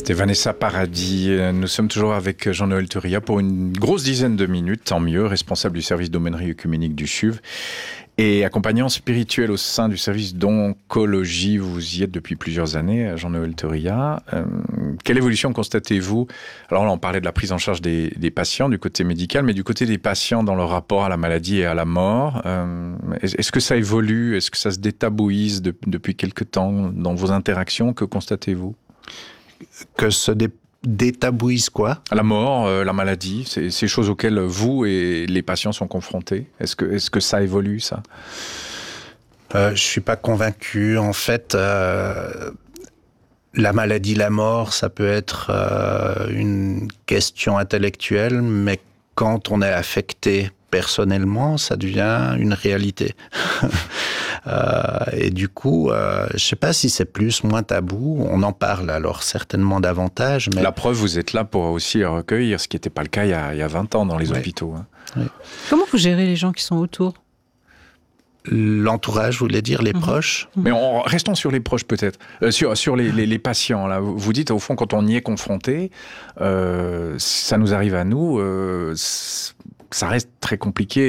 C'était Vanessa Paradis. Nous sommes toujours avec Jean-Noël Thuria pour une grosse dizaine de minutes, tant mieux, responsable du service d'aumônerie œcuménique du CHUV et accompagnant spirituel au sein du service d'oncologie. Vous y êtes depuis plusieurs années, Jean-Noël Thuria. Quelle évolution constatez-vous? Alors là, on parlait de la prise en charge des patients du côté médical, mais du côté des patients dans leur rapport à la maladie et à la mort. Est-ce que ça évolue? Est-ce que ça se détabouise depuis quelque temps dans vos interactions? Que constatez-vous? Que se détabouise quoi? La mort, la maladie, c'est ces choses auxquelles vous et les patients sont confrontés. Est-ce que ça évolue, ça? Je suis pas convaincu. En fait, la maladie, la mort, ça peut être une question intellectuelle, mais quand on est affecté personnellement, ça devient une réalité. Et du coup, je sais pas si c'est plus, moins tabou. On en parle alors certainement davantage. Mais... La preuve, vous êtes là pour aussi recueillir, ce qui n'était pas le cas il y a 20 ans dans les hôpitaux. Hein. Oui. Comment vous gérez les gens qui sont autour? L'entourage, vous voulez dire, les proches? Mais restons sur les proches peut-être, sur les patients. Là. Vous dites, au fond, quand on y est confronté, ça nous arrive à nous, ça reste très compliqué.